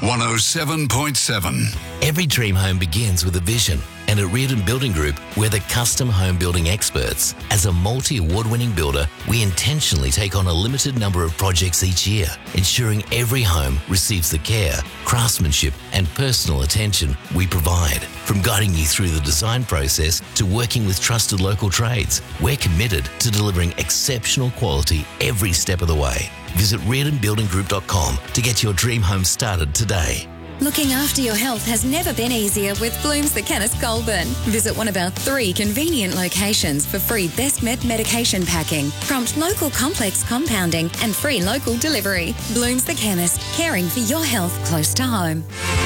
107.7. Every dream home begins with a vision, and at Reardon Building Group, we're the custom home building experts. As a multi-award-winning builder, we intentionally take on a limited number of projects each year, ensuring every home receives the care, craftsmanship, and personal attention we provide. From guiding you through the design process to working with trusted local trades, we're committed to delivering exceptional quality every step of the way. Visit ReardonBuildingGroup.com to get your dream home started today. Looking after your health has never been easier with Bloom's The Chemist Goulburn. Visit one of our 3 convenient locations for free Best Med medication packing, prompt local complex compounding and free local delivery. Bloom's The Chemist, caring for your health close to home.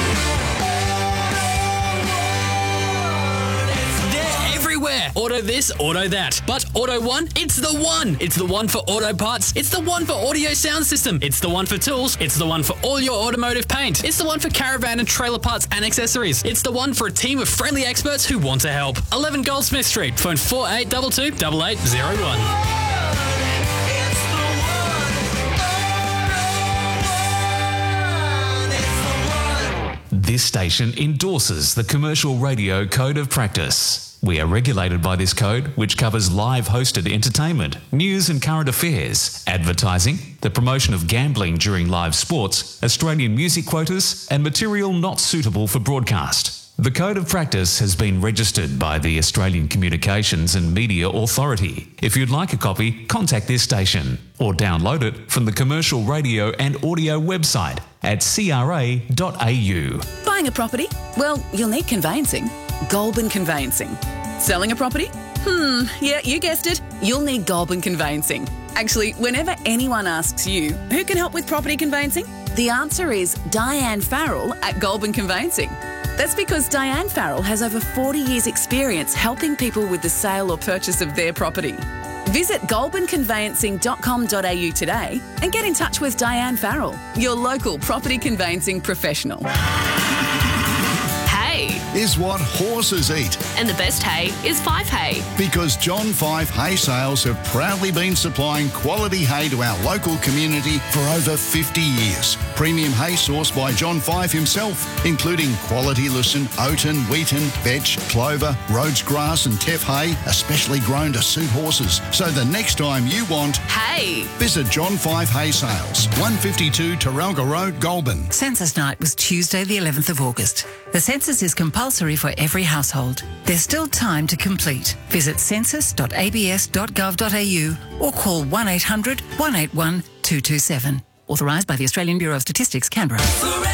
Auto this, auto that. But Auto One, it's the one. It's the one for auto parts. It's the one for audio sound system. It's the one for tools. It's the one for all your automotive paint. It's the one for caravan and trailer parts and accessories. It's the one for a team of friendly experts who want to help. 11 Goldsmith Street. Phone 4822 8801. This station endorses the Commercial Radio Code of Practice. We are regulated by this code, which covers live hosted entertainment, news and current affairs, advertising, the promotion of gambling during live sports, Australian music quotas, and material not suitable for broadcast. The Code of Practice has been registered by the Australian Communications and Media Authority. If you'd like a copy, contact this station or download it from the Commercial Radio and Audio website at cra.au. Buying a property? Well, you'll need conveyancing. Goulburn Conveyancing. Selling a property? Yeah, you guessed it. You'll need Goulburn Conveyancing. Actually, whenever anyone asks you, who can help with property conveyancing? The answer is Diane Farrell at Goulburn Conveyancing. That's because Diane Farrell has over 40 years' experience helping people with the sale or purchase of their property. Visit goulburnconveyancing.com.au today and get in touch with Diane Farrell, your local property conveyancing professional. Is what horses eat. And the best hay is Fife Hay. Because John Fife Hay Sales have proudly been supplying quality hay to our local community for over 50 years. Premium hay sourced by John Fife himself, including quality lucerne, oaten, wheaten, vetch, clover, Rhodes grass and teff hay, especially grown to suit horses. So the next time you want hay, visit John Fife Hay Sales, 152 Taralga Road, Goulburn. Census night was Tuesday the 11th of August. The census is compulsory for every household. There's still time to complete. Visit census.abs.gov.au or call 1800 181 227. Authorised by the Australian Bureau of Statistics, Canberra.